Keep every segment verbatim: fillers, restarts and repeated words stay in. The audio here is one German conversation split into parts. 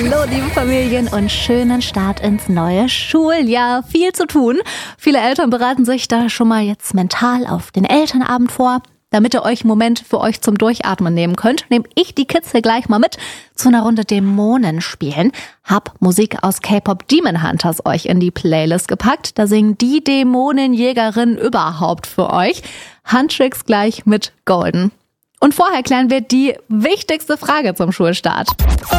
Hallo, liebe Familien und schönen Start ins neue Schuljahr. Viel zu tun. Viele Eltern bereiten sich da schon mal jetzt mental auf den Elternabend vor. Damit ihr euch einen Moment für euch zum Durchatmen nehmen könnt, nehme ich die Kids hier gleich mal mit zu einer Runde Dämonen spielen. Hab Musik aus K-Pop Demon Hunters euch in die Playlist gepackt. Da singen die Dämonenjägerinnen überhaupt für euch. Handtricks gleich mit Golden. Und vorher klären wir die wichtigste Frage zum Schulstart.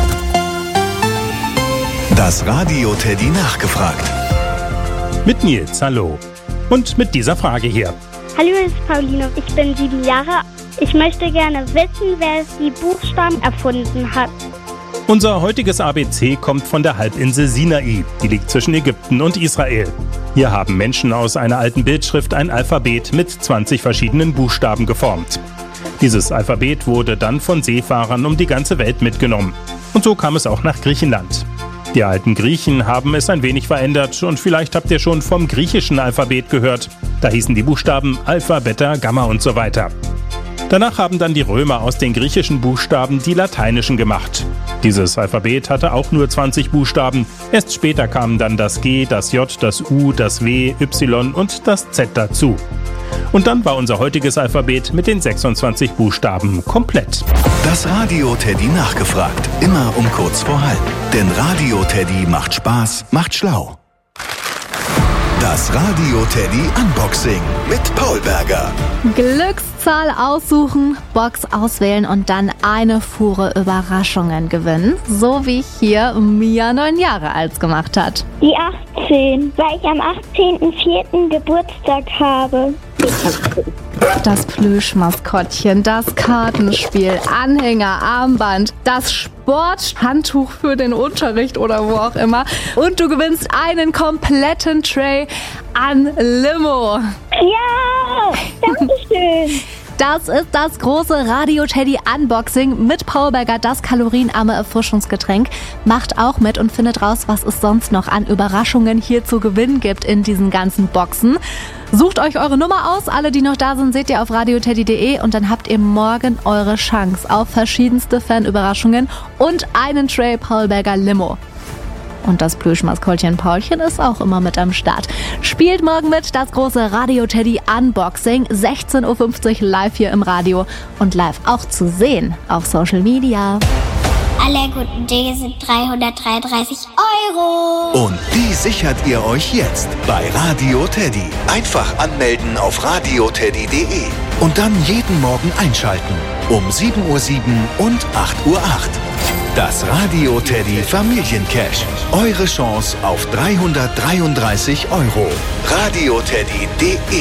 Das Radio Teddy nachgefragt. Mit Nils, hallo. Und mit dieser Frage hier. Hallo, ich bin Pauline. Ich bin sieben Jahre. Ich möchte gerne wissen, wer die Buchstaben erfunden hat. Unser heutiges A B C kommt von der Halbinsel Sinai. Die liegt zwischen Ägypten und Israel. Hier haben Menschen aus einer alten Bildschrift ein Alphabet mit zwanzig verschiedenen Buchstaben geformt. Dieses Alphabet wurde dann von Seefahrern um die ganze Welt mitgenommen. Und so kam es auch nach Griechenland. Die alten Griechen haben es ein wenig verändert und vielleicht habt ihr schon vom griechischen Alphabet gehört. Da hießen die Buchstaben Alpha, Beta, Gamma und so weiter. Danach haben dann die Römer aus den griechischen Buchstaben die lateinischen gemacht. Dieses Alphabet hatte auch nur zwanzig Buchstaben. Erst später kamen dann das G, das J, das U, das W, Y und das Z dazu. Und dann war unser heutiges Alphabet mit den sechsundzwanzig Buchstaben komplett. Das Radio Teddy nachgefragt. Immer um kurz vor halb. Denn Radio Teddy macht Spaß, macht schlau. Das Radio Teddy Unboxing mit Paul Berger. Glückszahl aussuchen, Box auswählen und dann eine Fuhre Überraschungen gewinnen. So wie hier Mia neun Jahre alt gemacht hat. Die achtzehn, weil ich am achtzehnten vierten Geburtstag habe. Das Plüschmaskottchen, das Kartenspiel, Anhänger, Armband, das Sporthandtuch für den Unterricht oder wo auch immer. Und du gewinnst einen kompletten Tray an Limo. Ja, danke schön. Das ist das große Radio Teddy Unboxing mit Paul Berger, das kalorienarme Erfrischungsgetränk. Macht auch mit und findet raus, was es sonst noch an Überraschungen hier zu gewinnen gibt in diesen ganzen Boxen. Sucht euch eure Nummer aus. Alle, die noch da sind, seht ihr auf radio teddy punkt de und dann habt ihr morgen eure Chance auf verschiedenste Fan-Überraschungen und einen Tray Paul Berger Limo. Und das Plüschmaskottchen Paulchen ist auch immer mit am Start. Spielt morgen mit, das große Radio Teddy Unboxing, sechzehn Uhr fünfzig live hier im Radio und live auch zu sehen auf Social Media. Alle guten Dinge sind dreihundertdreiunddreißig Euro. Und die sichert ihr euch jetzt bei Radio Teddy. Einfach anmelden auf radio teddy punkt de und dann jeden Morgen einschalten. Um sieben Uhr sieben und acht Uhr acht. Das Radio Teddy Familiencash. Eure Chance auf dreihundertdreiunddreißig Euro. radio teddy punkt de.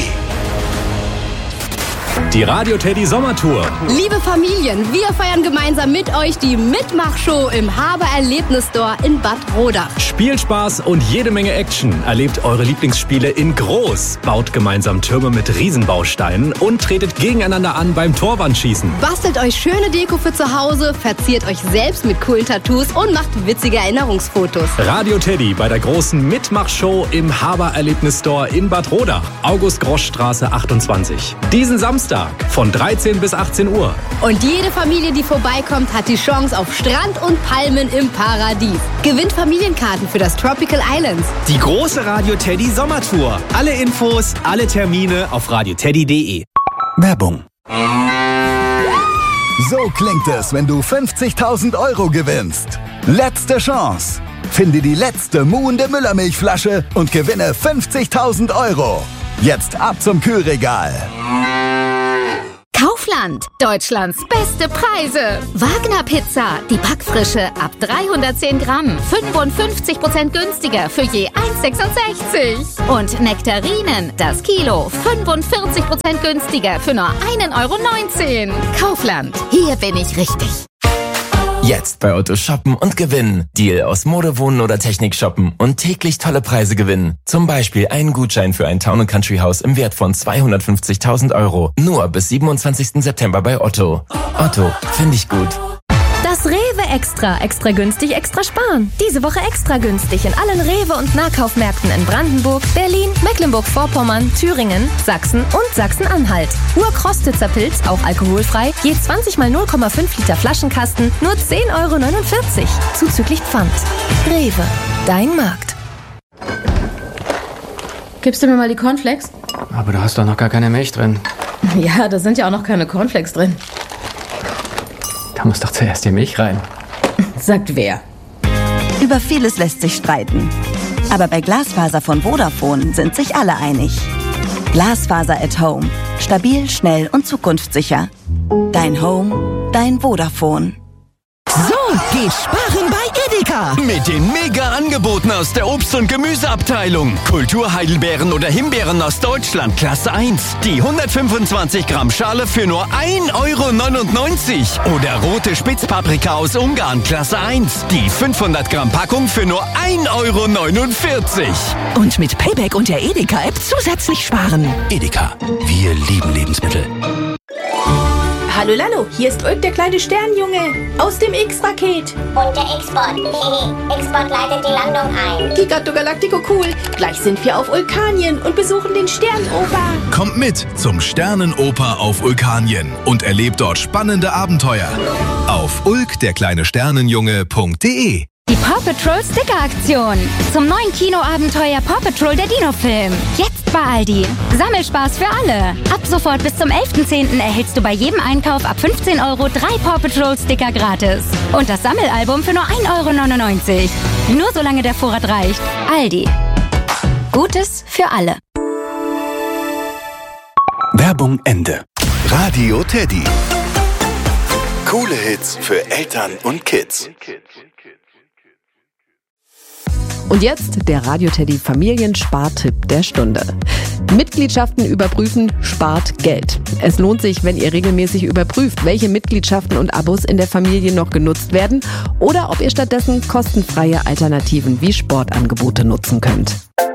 Die Radio Teddy Sommertour. Liebe Familien, wir feiern gemeinsam mit euch die Mitmachshow im Haber Erlebnisstore in Bad Rodach. Spielspaß und jede Menge Action. Erlebt eure Lieblingsspiele in groß. Baut gemeinsam Türme mit Riesenbausteinen und tretet gegeneinander an beim Torwandschießen. Bastelt euch schöne Deko für zu Hause, verziert euch selbst mit coolen Tattoos und macht witzige Erinnerungsfotos. Radio Teddy bei der großen Mitmachshow im Haber Erlebnisstore in Bad Rodach. August-Grosch-Straße achtundzwanzig. Diesen Samstag von dreizehn bis achtzehn Uhr. Und jede Familie, die vorbeikommt, hat die Chance auf Strand und Palmen im Paradies. Gewinnt Familienkarten für das Tropical Islands. Die große Radio Teddy Sommertour. Alle Infos, alle Termine auf radio teddy punkt de. Werbung. So klingt es, wenn du fünfzigtausend Euro gewinnst. Letzte Chance. Finde die letzte muhende Müllermilchflasche und gewinne fünfzigtausend Euro. Jetzt ab zum Kühlregal. Kaufland, Deutschlands beste Preise. Wagner Pizza, die Backfrische ab dreihundertzehn Gramm, fünfundfünfzig Prozent günstiger für je eins sechsundsechzig. Und Nektarinen, das Kilo, fünfundvierzig Prozent günstiger für nur ein Euro neunzehn. Kaufland, hier bin ich richtig. Jetzt bei Otto shoppen und gewinnen. Deal aus Mode, Wohnen oder Technik shoppen und täglich tolle Preise gewinnen. Zum Beispiel einen Gutschein für ein Town and Country Haus im Wert von zweihundertfünfzigtausend Euro. Nur bis siebenundzwanzigsten September bei Otto. Otto, finde ich gut. Das Rewe Extra. Extra günstig, extra sparen. Diese Woche extra günstig in allen Rewe- und Nahkaufmärkten in Brandenburg, Berlin, Mecklenburg-Vorpommern, Thüringen, Sachsen und Sachsen-Anhalt. Urkrostitzer Pilz, auch alkoholfrei, je zwanzig mal null Komma fünf Liter Flaschenkasten, nur zehn Euro neunundvierzig. Zuzüglich Pfand. Rewe, dein Markt. Gibst du mir mal die Cornflakes? Aber da hast doch noch gar keine Milch drin. Ja, da sind ja auch noch keine Cornflakes drin. Da muss doch zuerst die Milch rein. Sagt wer? Über vieles lässt sich streiten. Aber bei Glasfaser von Vodafone sind sich alle einig. Glasfaser at Home. Stabil, schnell und zukunftssicher. Dein Home, dein Vodafone. So geht sparen bei Edeka. Mit den Mega-Angeboten aus der Obst- und Gemüseabteilung. Kulturheidelbeeren oder Himbeeren aus Deutschland, Klasse eins. Die hundertfünfundzwanzig Gramm Schale für nur ein Euro neunundneunzig. Oder rote Spitzpaprika aus Ungarn, Klasse eins. Die fünfhundert Gramm Packung für nur ein Euro neunundvierzig. Und mit Payback und der Edeka-App zusätzlich sparen. Edeka, wir lieben Lebensmittel. Hallo Lalo, hier ist Ulk, der kleine Sternjunge aus dem X-Paket. Und der X-Bot. X-Bot leitet die Landung ein. Gigatto Galactico cool. Gleich sind wir auf Vulkanien und besuchen den Sternoper. Kommt mit zum Sternenoper auf Vulkanien und erlebt dort spannende Abenteuer. Auf ulk der kleine Sternenjunge punkt de. Die Paw Patrol Sticker-Aktion. Zum neuen Kinoabenteuer Paw Patrol der Dino-Film. Jetzt bei Aldi. Sammelspaß für alle. Ab sofort bis zum elften zehnten erhältst du bei jedem Einkauf ab fünfzehn Euro drei Paw Patrol Sticker gratis. Und das Sammelalbum für nur ein Euro neunundneunzig. Nur solange der Vorrat reicht. Aldi. Gutes für alle. Werbung Ende. Radio Teddy. Coole Hits für Eltern und Kids. Und jetzt der Radio Teddy Familienspartipp der Stunde. Mitgliedschaften überprüfen spart Geld. Es lohnt sich, wenn ihr regelmäßig überprüft, welche Mitgliedschaften und Abos in der Familie noch genutzt werden oder ob ihr stattdessen kostenfreie Alternativen wie Sportangebote nutzen könnt.